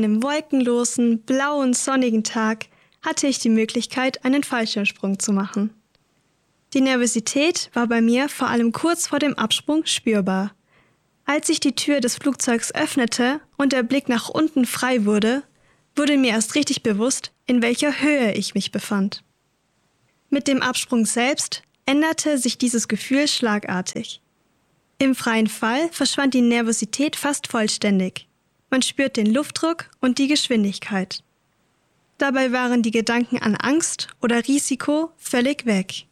einem wolkenlosen, blauen, sonnigen Tag hatte ich die Möglichkeit, einen Fallschirmsprung zu machen. Die Nervosität war bei mir vor allem kurz vor dem Absprung spürbar. Als sich die Tür des Flugzeugs öffnete und der Blick nach unten frei wurde, wurde mir erst richtig bewusst, in welcher Höhe ich mich befand. Mit dem Absprung selbst änderte sich dieses Gefühl schlagartig. Im freien Fall verschwand die Nervosität fast vollständig. Man spürt den Luftdruck und die Geschwindigkeit. Dabei waren die Gedanken an Angst oder Risiko völlig weg.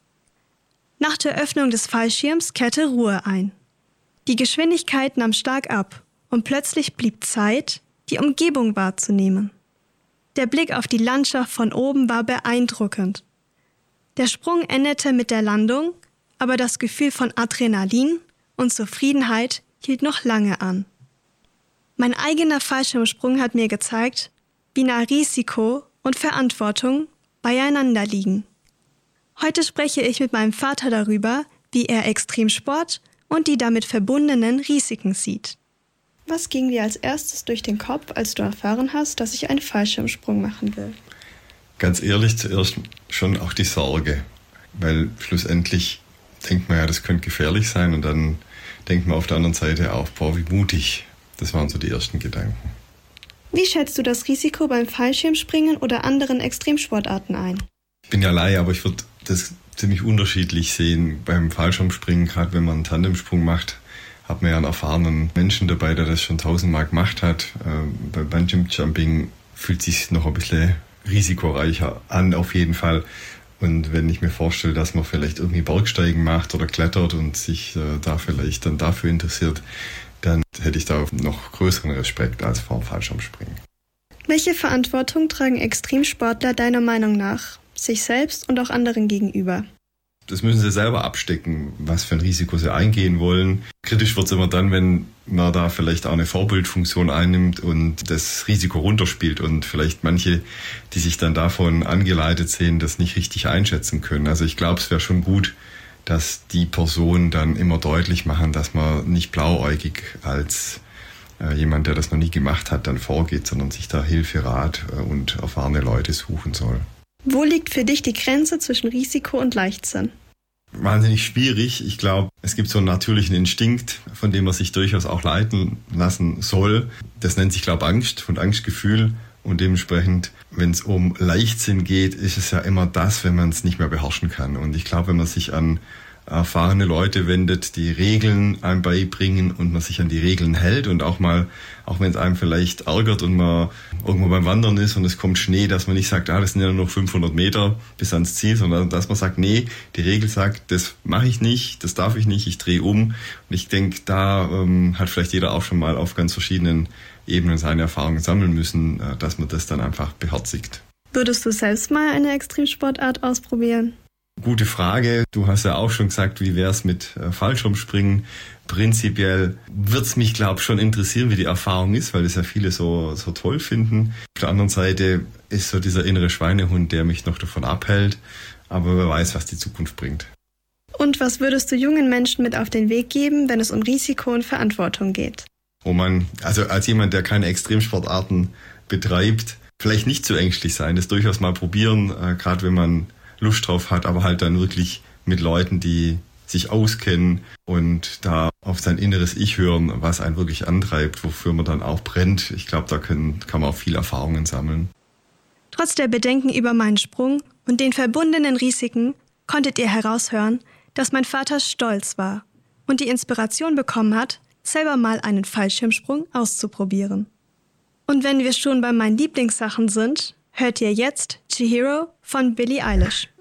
Nach der Öffnung des Fallschirms kehrte Ruhe ein. Die Geschwindigkeit nahm stark ab und plötzlich blieb Zeit, die Umgebung wahrzunehmen. Der Blick auf die Landschaft von oben war beeindruckend. Der Sprung endete mit der Landung, aber das Gefühl von Adrenalin und Zufriedenheit hielt noch lange an. Mein eigener Fallschirmsprung hat mir gezeigt, wie nah Risiko und Verantwortung beieinander liegen. Heute spreche ich mit meinem Vater darüber, wie er Extremsport und die damit verbundenen Risiken sieht. Was ging dir als erstes durch den Kopf, als du erfahren hast, dass ich einen Fallschirmsprung machen will? Ganz ehrlich, zuerst schon auch die Sorge, weil schlussendlich denkt man ja, das könnte gefährlich sein und dann denkt man auf der anderen Seite auch, boah, wie mutig. Das waren so die ersten Gedanken. Wie schätzt du das Risiko beim Fallschirmspringen oder anderen Extremsportarten ein? Ich bin ja Laie, aber ich würde das ziemlich unterschiedlich sehen. Beim Fallschirmspringen, gerade wenn man einen Tandemsprung macht, hat man ja einen erfahrenen Menschen dabei, der das schon 1000-mal gemacht hat. Beim Bungee-Jumping fühlt es sich noch ein bisschen risikoreicher an, auf jeden Fall. Und wenn ich mir vorstelle, dass man vielleicht irgendwie Bergsteigen macht oder klettert und sich da vielleicht dann dafür interessiert, dann hätte ich da noch größeren Respekt als vor dem Fallschirmspringen. Welche Verantwortung tragen Extremsportler deiner Meinung nach, sich selbst und auch anderen gegenüber? Das müssen sie selber abstecken, was für ein Risiko sie eingehen wollen. Kritisch wird es immer dann, wenn man da vielleicht auch eine Vorbildfunktion einnimmt und das Risiko runterspielt und vielleicht manche, die sich dann davon angeleitet sehen, das nicht richtig einschätzen können. Also ich glaube, es wäre schon gut, dass die Personen dann immer deutlich machen, dass man nicht blauäugig als jemand, der das noch nie gemacht hat, dann vorgeht, sondern sich da Hilfe, Rat und erfahrene Leute suchen soll. Wo liegt für dich die Grenze zwischen Risiko und Leichtsinn? Wahnsinnig schwierig. Ich glaube, es gibt so einen natürlichen Instinkt, von dem man sich durchaus auch leiten lassen soll. Das nennt sich, glaube ich, Angst und Angstgefühl. Und dementsprechend, wenn es um Leichtsinn geht, ist es ja immer das, wenn man es nicht mehr beherrschen kann. Und ich glaube, wenn man sich an erfahrene Leute wendet, die Regeln einem beibringen und man sich an die Regeln hält und auch mal, auch wenn es einem vielleicht ärgert und man irgendwo beim Wandern ist und es kommt Schnee, dass man nicht sagt, das sind ja nur noch 500 Meter bis ans Ziel, sondern dass man sagt, nee, die Regel sagt, das mache ich nicht, das darf ich nicht, ich drehe um. Und ich denke, da hat vielleicht jeder auch schon mal auf ganz verschiedenen Ebenen seine Erfahrungen sammeln müssen, dass man das dann einfach beherzigt. Würdest du selbst mal eine Extremsportart ausprobieren? Gute Frage. Du hast ja auch schon gesagt, wie wäre es mit Fallschirmspringen? Prinzipiell wird es mich, glaube ich, schon interessieren, wie die Erfahrung ist, weil das ja viele so toll finden. Auf der anderen Seite ist so dieser innere Schweinehund, der mich noch davon abhält. Aber wer weiß, was die Zukunft bringt. Und was würdest du jungen Menschen mit auf den Weg geben, wenn es um Risiko und Verantwortung geht? Roman, also als jemand, der keine Extremsportarten betreibt, vielleicht nicht zu ängstlich sein, das durchaus mal probieren, gerade wenn man Lust drauf hat, aber halt dann wirklich mit Leuten, die sich auskennen und da auf sein inneres Ich hören, was einen wirklich antreibt, wofür man dann auch brennt. Ich glaube, da kann man auch viel Erfahrungen sammeln. Trotz der Bedenken über meinen Sprung und den verbundenen Risiken konntet ihr heraushören, dass mein Vater stolz war und die Inspiration bekommen hat, selber mal einen Fallschirmsprung auszuprobieren. Und wenn wir schon bei meinen Lieblingssachen sind, hört ihr jetzt Chihiro von Billie Eilish.